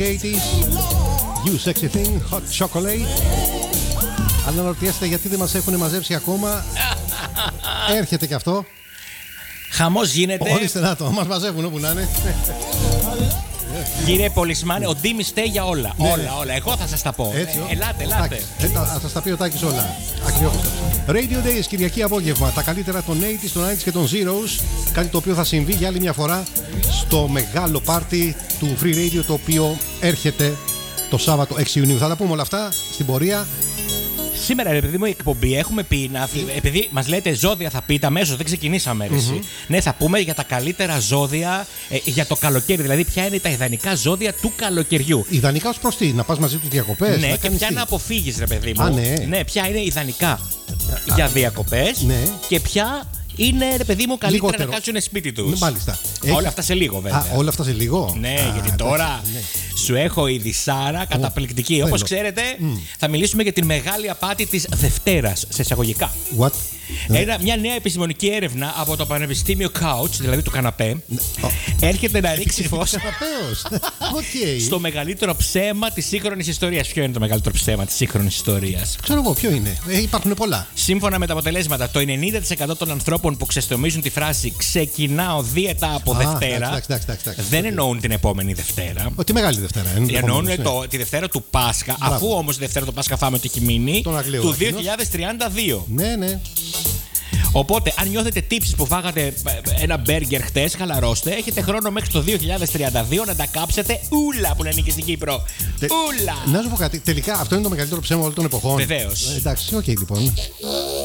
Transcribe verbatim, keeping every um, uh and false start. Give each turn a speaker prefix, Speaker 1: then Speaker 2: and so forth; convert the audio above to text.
Speaker 1: ογδόντα. You Sexy Thing, Hot Chocolate. Αν αναρωτιέστε γιατί δεν μας έχουν μαζέψει ακόμα, έρχεται και αυτό.
Speaker 2: Χαμός γίνεται.
Speaker 1: Ορίστε να το, μας μαζεύουν όπου να είναι.
Speaker 2: Κύριε Πολισμάνη, ο Ντίμης φταίει για όλα.
Speaker 1: Ναι.
Speaker 2: Όλα, όλα. Εγώ θα σας τα πω.
Speaker 1: Έτσι,
Speaker 2: ε, ελάτε, ελάτε.
Speaker 1: Θα σας τα πει ο Τάκης όλα. Ακριβώς. Radio Days, Κυριακή απόγευμα. Τα καλύτερα των ογδόντα, των ενενήντα και των Zeros. Κάτι το οποίο θα συμβεί για άλλη μια φορά στο μεγάλο πάρτι του Free Radio, το οποίο έρχεται το Σάββατο έξι Ιουνίου. Θα τα πούμε όλα αυτά στην πορεία.
Speaker 2: Σήμερα, επειδή μου η εκπομπή έχουμε πει, να, επειδή μας λέτε ζώδια θα πείτε αμέσως, δεν ξεκινήσαμε έτσι. Mm-hmm. Ναι, θα πούμε για τα καλύτερα ζώδια ε, για το καλοκαίρι. Δηλαδή, ποια είναι τα ιδανικά ζώδια του καλοκαιριού.
Speaker 1: Ιδανικά ως προς τι, να πας μαζί τους διακοπές.
Speaker 2: Ναι,
Speaker 1: να
Speaker 2: και ποια
Speaker 1: τι?
Speaker 2: να αποφύγεις, ρε παιδί μου.
Speaker 1: Α, ναι.
Speaker 2: Ναι, ποια είναι ιδανικά για διακοπές,
Speaker 1: ναι.
Speaker 2: Και ποια είναι, ρε παιδί μου, καλύτερα
Speaker 1: Λιγότερο.
Speaker 2: να κάτσουν σπίτι τους.
Speaker 1: Μάλιστα.
Speaker 2: Όλα
Speaker 1: Έχει...
Speaker 2: αυτά σε λίγο, βέβαια.
Speaker 1: Α, όλα αυτά σε λίγο.
Speaker 2: Ναι,
Speaker 1: Α,
Speaker 2: γιατί
Speaker 1: εντάξει,
Speaker 2: τώρα
Speaker 1: ναι.
Speaker 2: σου έχω η Δυσάρα καταπληκτική. Όπως ξέρετε, mm. θα μιλήσουμε για την μεγάλη απάτη της Δευτέρας, σε εισαγωγικά.
Speaker 1: What?
Speaker 2: Ένα, μια νέα επιστημονική έρευνα από το Πανεπιστήμιο Couch, δηλαδή του καναπέ, oh. έρχεται να ρίξει φως
Speaker 1: okay.
Speaker 2: στο μεγαλύτερο ψέμα της σύγχρονης ιστορίας. Ποιο είναι το μεγαλύτερο ψέμα της σύγχρονης ιστορίας?
Speaker 1: Ξέρω εγώ, ποιο είναι. Ε, υπάρχουν πολλά.
Speaker 2: Σύμφωνα με τα αποτελέσματα, το ενενήντα τοις εκατό των ανθρώπων που ξεστομίζουν τη φράση «Ξεκινάω δίαιτα από ah, Δευτέρα»
Speaker 1: τάξ, τάξ, τάξ, τάξ,
Speaker 2: δεν εννοούν την επόμενη Δευτέρα.
Speaker 1: Ο, τη μεγάλη Δευτέρα.
Speaker 2: Εννοούν ναι. το, τη Δευτέρα του Πάσχα. Μπράβο. Αφού όμως τη Δευτέρα του Πάσχα φάμε ότι έχει μείνει του δύο χιλιάδες τριάντα δύο.
Speaker 1: Ναι, ναι.
Speaker 2: Οπότε, αν νιώθετε τύψεις που φάγατε ένα μπέργκερ χτες, χαλαρώστε. Έχετε χρόνο μέχρι το δύο χιλιάδες τριάντα δύο να τα κάψετε ούλα που να ανήκει στην Κύπρο. Τε... Ούλα!
Speaker 1: Να σου πω κάτι. Τελικά αυτό είναι το μεγαλύτερο ψέμα όλων των εποχών.
Speaker 2: Βεβαίως.
Speaker 1: Ε, εντάξει, οκ okay, λοιπόν.